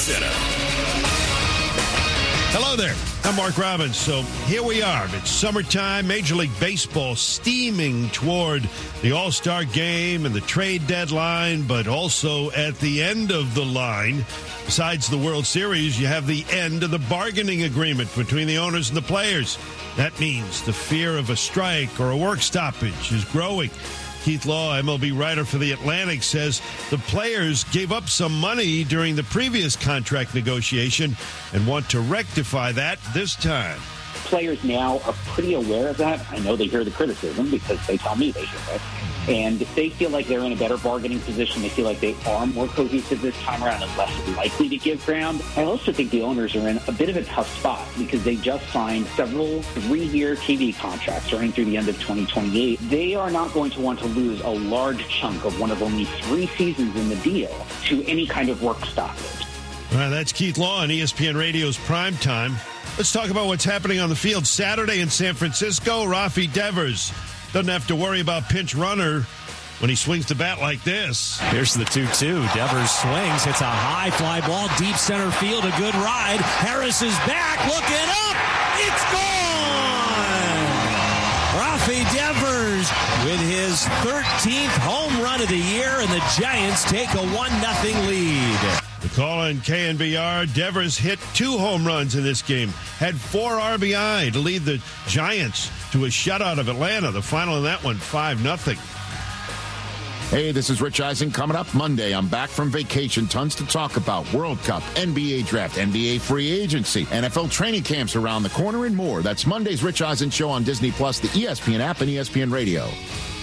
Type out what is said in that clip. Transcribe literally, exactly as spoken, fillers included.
Center. Hello there. I'm Mark Robbins. So here we are. It's summertime, Major League Baseball steaming toward the All-Star game and the trade deadline, but also at the end of the line, besides the World Series, you have the end of the bargaining agreement between the owners and the players. That means the fear of a strike or a work stoppage is growing. Keith Law, M L B writer for The Atlantic, says the players gave up some money during the previous contract negotiation and want to rectify that this time. Players now are pretty aware of that. I know they hear the criticism because they tell me they hear it. And they feel like they're in a better bargaining position. They feel like they are more cohesive this time around and less likely to give ground. I also think the owners are in a bit of a tough spot because they just signed several three-year T V contracts running through the end of twenty twenty-eight. They are not going to want to lose a large chunk of one of only three seasons in the deal to any kind of work stoppage. All right, that's Keith Law on E S P N Radio's Prime Time. Let's talk about what's happening on the field Saturday in San Francisco. Rafi Devers doesn't have to worry about pinch runner when he swings the bat like this. Here's the two two. Devers swings, hits a high fly ball, deep center field, a good ride. Harris is back, looking up. It's gone! Rafi Devers with his thirteenth home run of the year, and the Giants take a one nothing lead. The call on K N B R, Devers hit two home runs in this game, had four R B I to lead the Giants to a shutout of Atlanta. The final in that one, five nothing. Hey, this is Rich Eisen. Coming up Monday, I'm back from vacation. Tons to talk about. World Cup, N B A draft, N B A free agency, N F L training camps around the corner, and more. That's Monday's Rich Eisen Show on Disney Plus, the E S P N app, and E S P N Radio.